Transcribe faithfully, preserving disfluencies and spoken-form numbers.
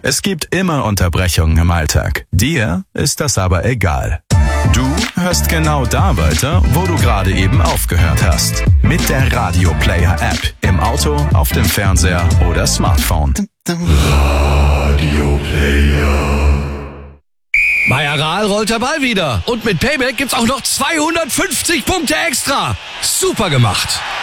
Es gibt immer Unterbrechungen im Alltag. Dir ist das aber egal. Du hörst genau da weiter, wo du gerade eben aufgehört hast. Mit der Radio Player App. Im Auto, auf dem Fernseher oder Smartphone. Radio Player. Majoral rollt der Ball wieder. Und mit Payback gibt's auch noch zweihundertfünfzig Punkte extra. Super gemacht.